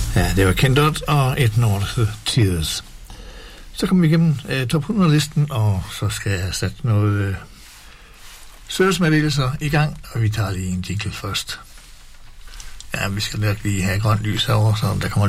Ja, det var Kendot og et North Tears. Så kommer vi igennem top 100-listen, og så skal jeg sætte noget servicemeddelelser i gang, og vi tager lige en jingle først. Ja, vi skal nok lige have grønt lys herovre, så der kommer